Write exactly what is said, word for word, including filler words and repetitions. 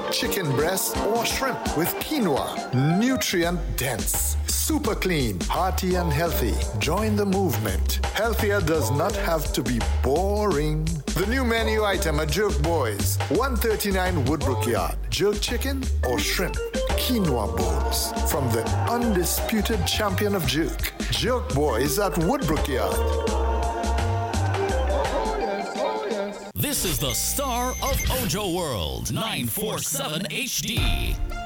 chicken breast, or shrimp with quinoa. Nutrient dense, super clean, hearty and healthy. Join the movement. Healthier does not have to be boring. The new menu item at Jerk Boys, one thirty-nine Woodbrook Yard. Jerk chicken or shrimp? Quinoa bowls from the undisputed champion of jerk, Jerk Boys at Woodbrook Yard. This is the star of Ojo World, nine forty-seven H D.